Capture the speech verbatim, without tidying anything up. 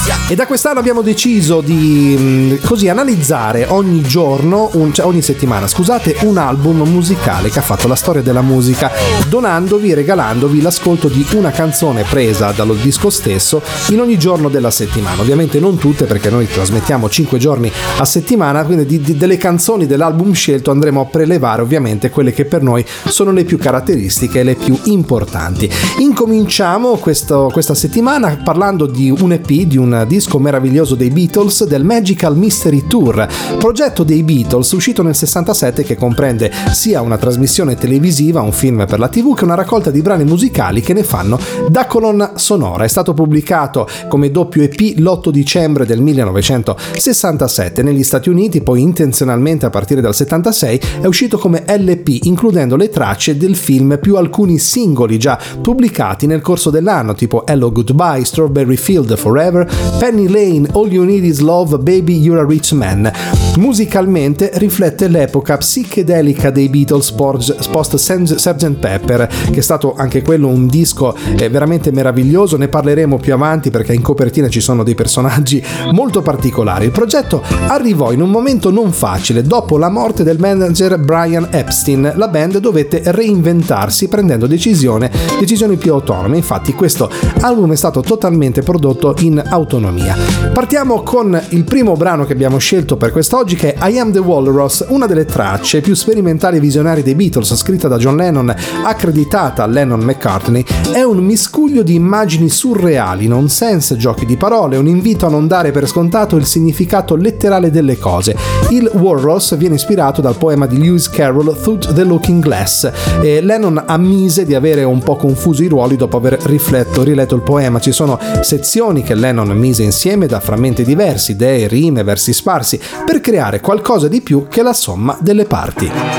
E da quest'anno abbiamo deciso di mh, così analizzare ogni giorno, un, cioè ogni settimana, scusate, un album musicale che ha fatto la storia della musica, donandovi e regalandovi l'ascolto di una canzone presa dallo disco stesso in ogni giorno della settimana. Ovviamente non tutte, perché noi trasmettiamo cinque giorni a settimana, quindi di, di, delle canzoni dell'album scelto andremo a prelevare ovviamente quelle che per noi sono le più caratteristiche e le più importanti. Incominciamo questo, questa settimana parlando di un E P, di un disco meraviglioso dei Beatles, del Magical Mystery Tour, progetto dei Beatles uscito nel sessantasette che comprende sia una trasmissione televisiva, un film per la tivù, che una raccolta di brani musicali che ne fanno da colonna sonora. È stato pubblicato come doppio E P l'otto dicembre del millenovecentosessantasette negli Stati Uniti, poi intenzionalmente a partire dal settantasei è uscito come L P, includendo le tracce del film più alcuni singoli già pubblicati nel corso dell'anno, tipo Hello Goodbye, Strawberry Field Forever, Penny Lane, All You Need Is Love, Baby You're a Rich Man. Musicalmente riflette l'epoca psichedelica dei Beatles post sergeant Pepper, che è stato anche quello un disco veramente meraviglioso. Ne parleremo più avanti perché in copertina ci sono dei personaggi molto particolari. Il progetto arrivò in un momento non facile. Dopo la morte del manager Brian Epstein, la band dovette reinventarsi prendendo decisione, decisioni più autonome. Infatti questo album è stato totalmente prodotto in autonomia. Partiamo con il primo brano che abbiamo scelto per quest'oggi, che è I Am the Walrus, una delle tracce più sperimentali e visionarie dei Beatles, scritta da John Lennon, accreditata a Lennon-McCartney. È un miscuglio di immagini surreali, nonsense, giochi di parole, un invito a non dare per scontato il significato letterale delle cose. Il Walrus viene ispirato dal poema di Lewis Carroll Through the Looking Glass, e Lennon ammise di avere un po' confuso i ruoli dopo aver rifletto, riletto il poema. Ci sono sezioni che Lennon mise insieme da frammenti diversi, idee, rime, versi sparsi, per creare qualcosa di più che la somma delle parti.